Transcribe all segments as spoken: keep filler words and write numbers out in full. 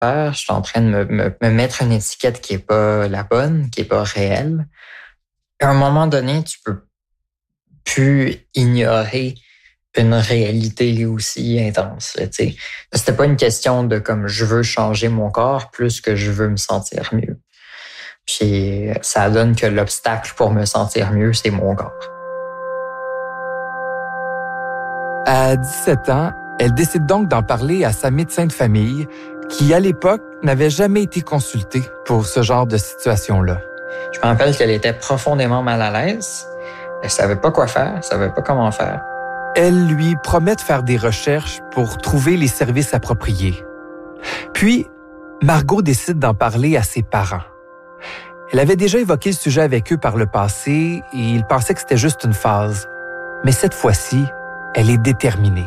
Je suis en train de me, me, me mettre une étiquette qui est pas la bonne, qui est pas réelle. À un moment donné, tu peux plus ignorer une réalité aussi intense. Tu sais, c'était pas une question de comme je veux changer mon corps plus que je veux me sentir mieux. Puis ça donne que l'obstacle pour me sentir mieux, c'est mon corps. À dix-sept ans, elle décide donc d'en parler à sa médecin de famille, qui, à l'époque, n'avait jamais été consultée pour ce genre de situation-là. Je me rappelle qu'elle était profondément mal à l'aise. Elle savait pas quoi faire, elle savait pas comment faire. Elle lui promet de faire des recherches pour trouver les services appropriés. Puis, Margot décide d'en parler à ses parents. Elle avait déjà évoqué le sujet avec eux par le passé et ils pensaient que c'était juste une phase. Mais cette fois-ci, elle est déterminée.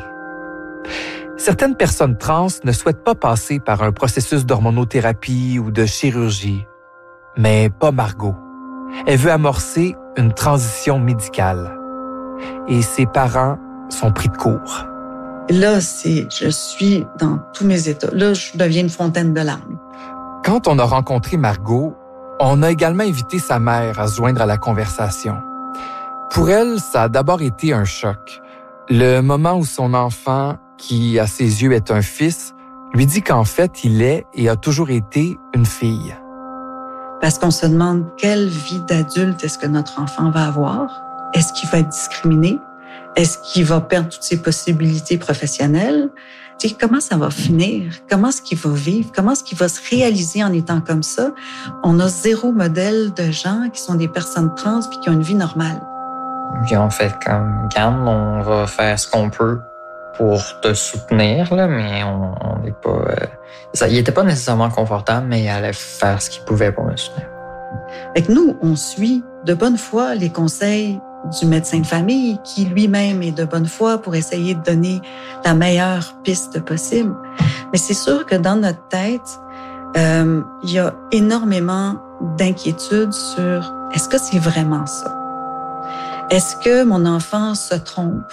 Certaines personnes trans ne souhaitent pas passer par un processus d'hormonothérapie ou de chirurgie, mais pas Margot. Elle veut amorcer une transition médicale. Et ses parents sont pris de court. Là, c'est, je suis dans tous mes états. Là, je deviens une fontaine de larmes. Quand on a rencontré Margot, on a également invité sa mère à se joindre à la conversation. Pour elle, ça a d'abord été un choc. Le moment où son enfant, qui à ses yeux est un fils, lui dit qu'en fait, il est et a toujours été une fille. Parce qu'on se demande quelle vie d'adulte est-ce que notre enfant va avoir? Est-ce qu'il va être discriminé? Est-ce qu'il va perdre toutes ses possibilités professionnelles? Tu sais, comment ça va finir? Comment est-ce qu'il va vivre? Comment est-ce qu'il va se réaliser en étant comme ça? On a zéro modèle de gens qui sont des personnes trans puis qui ont une vie normale. Puis on fait comme, regarde, on va faire ce qu'on peut pour te soutenir, là, mais on n'est pas... Euh, ça, il était pas nécessairement confortable, mais il allait faire ce qu'il pouvait pour me soutenir. Fait que nous, on suit de bonne foi les conseils du médecin de famille qui lui-même est de bonne foi pour essayer de donner la meilleure piste possible. Mais c'est sûr que dans notre tête, euh, il y a énormément d'inquiétudes sur est-ce que c'est vraiment ça? Est-ce que mon enfant se trompe?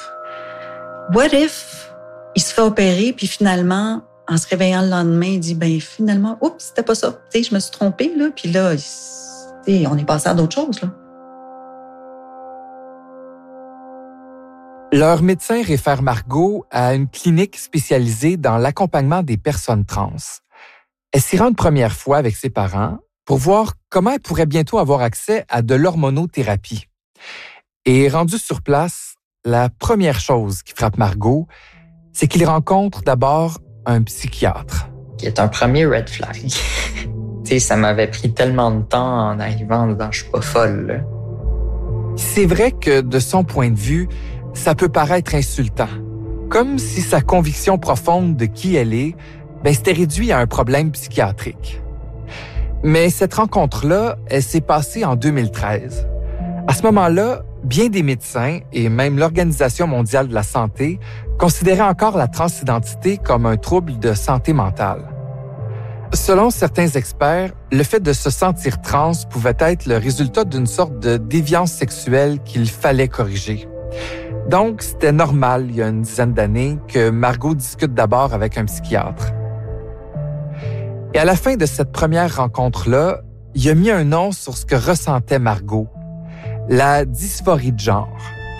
What if il se fait opérer puis finalement, en se réveillant le lendemain, il dit ben finalement, oups, c'était pas ça. Tu sais, je me suis trompée là, puis là, tu sais, on est passé à d'autres choses là. Leur médecin réfère Margot à une clinique spécialisée dans l'accompagnement des personnes trans. Elle s'y rend une première fois avec ses parents pour voir comment elle pourrait bientôt avoir accès à de l'hormonothérapie. Et rendue sur place, la première chose qui frappe Margot, c'est qu'il rencontre d'abord un psychiatre. Qui est un premier red flag. Tu sais, ça m'avait pris tellement de temps en arrivant en disant « je suis pas folle ». Là. C'est vrai que de son point de vue, ça peut paraître insultant. Comme si sa conviction profonde de qui elle est, ben, c'était réduit à un problème psychiatrique. Mais cette rencontre-là, elle s'est passée en deux mille treize. À ce moment-là, bien des médecins et même l'Organisation mondiale de la santé considéraient encore la transidentité comme un trouble de santé mentale. Selon certains experts, le fait de se sentir trans pouvait être le résultat d'une sorte de déviance sexuelle qu'il fallait corriger. Donc, c'était normal, il y a une dizaine d'années, que Margot discute d'abord avec un psychiatre. Et à la fin de cette première rencontre-là, il a mis un nom sur ce que ressentait Margot, la dysphorie de genre.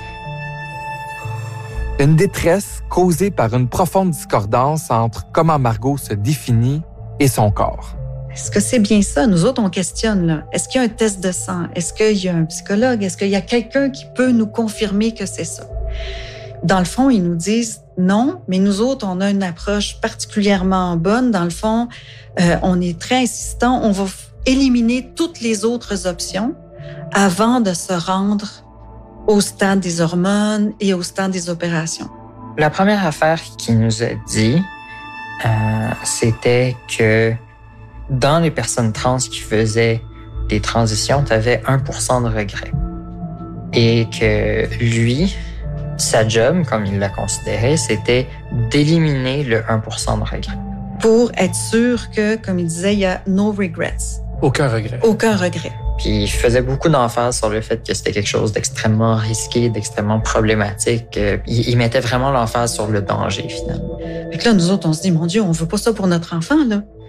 Une détresse causée par une profonde discordance entre comment Margot se définit et son corps. Est-ce que c'est bien ça? Nous autres, on questionne, là. Est-ce qu'il y a un test de sang? Est-ce qu'il y a un psychologue? Est-ce qu'il y a quelqu'un qui peut nous confirmer que c'est ça? Dans le fond, ils nous disent non, mais nous autres, on a une approche particulièrement bonne. Dans le fond, euh, on est très insistant. On va f- éliminer toutes les autres options avant de se rendre au stade des hormones et au stade des opérations. La première affaire qu'il nous a dit, euh, c'était que dans les personnes trans qui faisaient des transitions, tu avais un pour cent de regret. Et que lui, sa job, comme il l'a considéré, c'était d'éliminer le un pour cent de regret. Pour être sûr que, comme il disait, il y a no regrets. Aucun regret. Aucun regret. Puis il faisait beaucoup d'emphase sur le fait que c'était quelque chose d'extrêmement risqué, d'extrêmement problématique. Il, il mettait vraiment l'emphase sur le danger, finalement. Fait que là, nous autres, on se dit, mon Dieu, on veut pas ça pour notre enfant, là.